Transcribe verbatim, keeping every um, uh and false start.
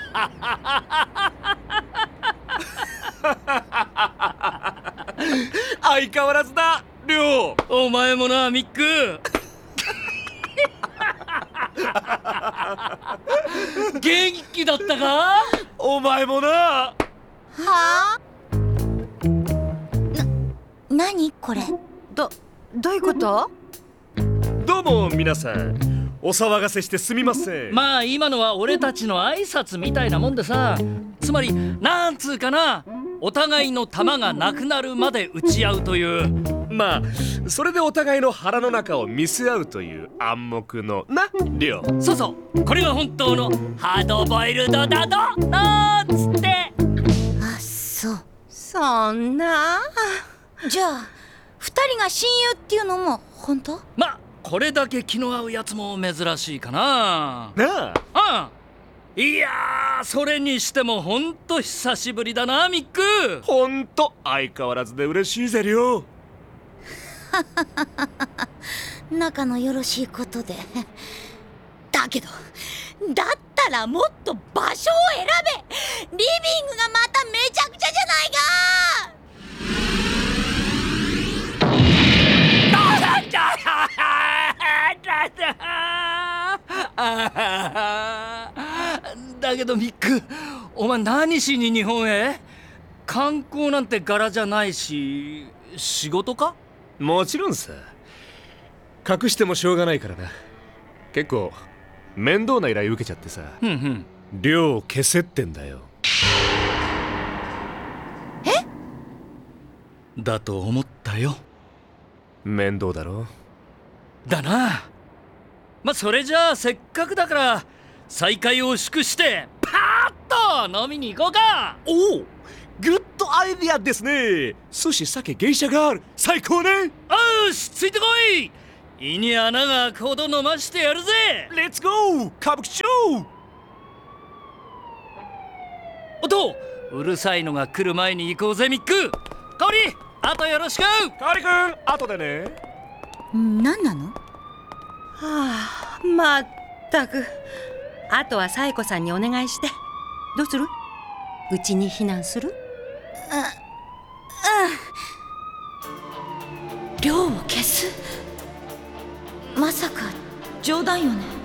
相変わらずだ、りょう。 お前もな、ミック。元気だったか？ お前もな。 はあ？な、何これ？ ど、どういうこと？ どうも皆さん、お騒がせしてすみません。 まあ今のは俺たちの挨拶みたいなもんでさ、つまりなんつうかな、お互いの玉がなくなるまで打ち合うという。 まあそれでお互いの腹の中を見せ合うという暗黙のな、りょう。 そうそう、これが本当のハードボイルドだとなんつって。 あ、そう。 そんな。 じゃあ二人が親友っていうのも本当？ まあこれだけ気の合うやつも珍しいかな。 なああ、いやー、それにしてもほんと久しぶりだな、ミック。 ほんと相変わらずで嬉しいぜ、りょう。 仲のよろしいことで。だけどだったらもっと場所を選べ。リビングがまためちゃくちゃじゃないか。 だけどミック、お前何しに日本へ？観光なんて柄じゃないし、仕事か？ もちろんさ。隠してもしょうがないからな。結構面倒な依頼受けちゃってさ。 ふんふん。 量を消せってんだよ。 え？ だと思ったよ。 面倒だろ。 だな。まあそれじゃあせっかくだから再会を祝してパーッと飲みに行こうか。 おお、グッドアイディアですね。寿司、酒、芸者がある。最高ね。 よし、ついてこい。胃に穴が開くほど飲ましてやるぜ。 レッツゴー歌舞伎町。 おっと、うるさいのが来る前に行こうぜ、ミック。香織、あとよろしく。 カリ君、後でね。 何なの？ はあ、まったく。あとはサイコさんにお願いして。どうする？うちに避難する？ うん。量を消す？まさか冗談よね？